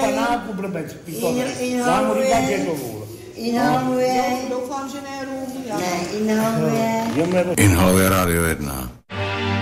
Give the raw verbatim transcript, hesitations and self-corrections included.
panáku blbec, pitone. Já mu říkám, že to vůl. Inhaluje. Doufám, že ne rum. Ne, inhaluje. Inhaluje Rádio jedna.